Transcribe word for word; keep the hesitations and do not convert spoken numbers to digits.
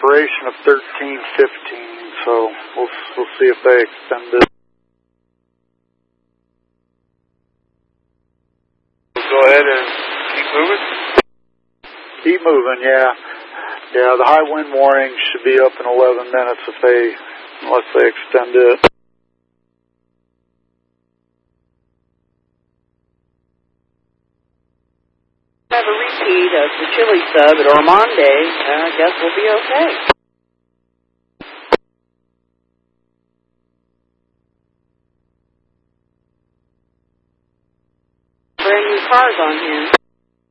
operation of thirteen fifteen, so we'll, we'll see if they extend it. Go ahead and keep moving? Keep moving, yeah. Yeah, the high wind warning should be up in eleven minutes if they, unless they extend it. Have a repeat of the Chile sub at Ormonde, uh, I guess we'll be okay. Brand new cars on here.